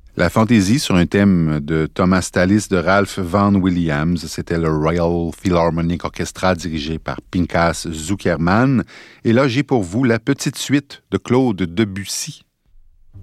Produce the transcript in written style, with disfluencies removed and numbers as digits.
La fantaisie sur un thème de Thomas Tallis de Ralph Vaughan Williams, c'était le Royal Philharmonic Orchestra dirigé par Pinchas Zukerman. Et là, j'ai pour vous la petite suite de Claude Debussy.